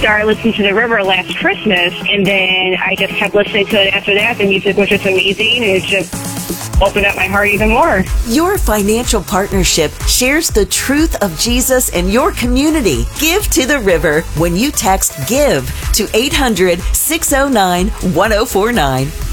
started listening to The River last Christmas, and then I just kept listening to it after that. The music was just amazing, and it just opened up my heart even more. Your financial partnership shares the truth of Jesus and your community. Give to The River when you text GIVE to 800-609-1049.